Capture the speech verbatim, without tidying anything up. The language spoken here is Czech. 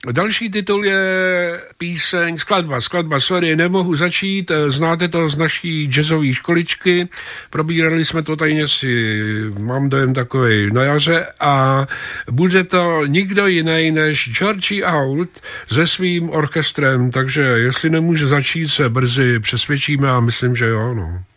Další titul je píseň, skladba, skladba, sorry, nemohu začít, znáte to z naší jazzové školičky, probírali jsme to tady si, mám dojem takovej na jaře a bude to nikdo jiný než Georgie Auld se svým orchestrem, takže jestli nemůže začít, se brzy přesvědčíme a myslím, že jo, no.